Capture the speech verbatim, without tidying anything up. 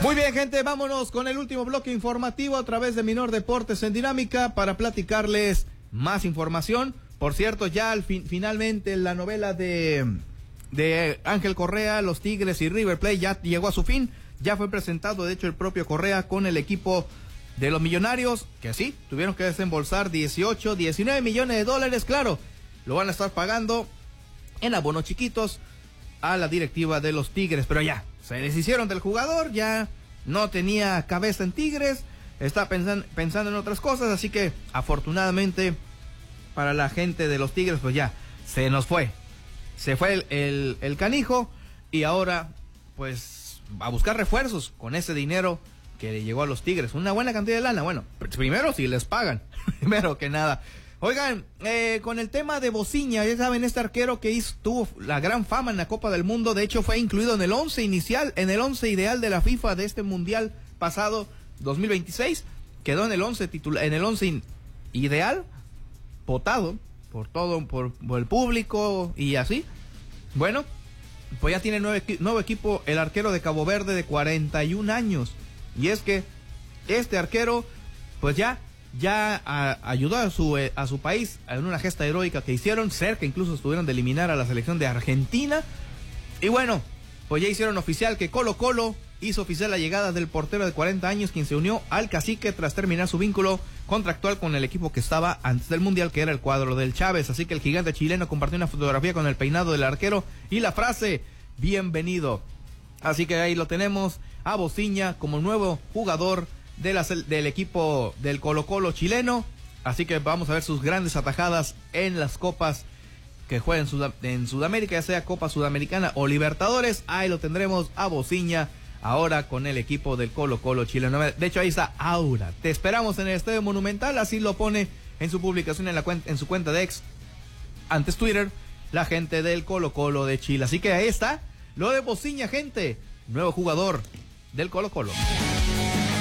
Muy bien, gente, vámonos con el último bloque informativo a través de Minor Deportes en Dinámica para platicarles más información. Por cierto, ya al fin, finalmente la novela de, de Ángel Correa, los Tigres y River Plate ya llegó a su fin. Ya fue presentado, de hecho, el propio Correa con el equipo de los Millonarios, que sí, tuvieron que desembolsar dieciocho, diecinueve millones de dólares, claro, lo van a estar pagando en abonos chiquitos a la directiva de los Tigres, pero ya, se deshicieron del jugador, ya no tenía cabeza en Tigres, está pensando, pensando en otras cosas, así que afortunadamente para la gente de los Tigres, pues ya, se nos fue, se fue el, el, el canijo, y ahora, pues, a buscar refuerzos con ese dinero que le llegó a los Tigres, una buena cantidad de lana. Bueno, primero si les pagan, primero que nada. Oigan, eh, con el tema de Bociña, ya saben, este arquero que hizo, tuvo la gran fama en la Copa del Mundo, de hecho fue incluido en el once inicial, en el once ideal de la FIFA de este Mundial pasado dos mil veintiséis, quedó en el once titular, en el once ideal, votado por todo, por, por el público y así. Bueno, pues ya tiene nueve, nuevo equipo el arquero de Cabo Verde de cuarenta y un años. Y es que este arquero, pues ya, ya a, ayudó a su, eh, a su país en una gesta heroica que hicieron, cerca incluso estuvieron de eliminar a la selección de Argentina. Y bueno, pues ya hicieron oficial que Colo Colo hizo oficial la llegada del portero de cuarenta años, quien se unió al Cacique tras terminar su vínculo contractual con el equipo que estaba antes del Mundial, que era el cuadro del Chávez. Así que el gigante chileno compartió una fotografía con el peinado del arquero y la frase, bienvenido. Así que ahí lo tenemos a Bociña como nuevo jugador de la, del equipo del Colo Colo chileno. Así que vamos a ver sus grandes atajadas en las copas que juegan en, Sud en Sudamérica, ya sea Copa Sudamericana o Libertadores. Ahí lo tendremos a Bociña ahora con el equipo del Colo Colo chileno. De hecho, ahí está Aura. Te esperamos en el Estadio Monumental, así lo pone en su publicación en, la cuenta, en su cuenta de ex, antes Twitter, la gente del Colo Colo de Chile. Así que ahí está lo de Bociña, gente, nuevo jugador del Colo Colo.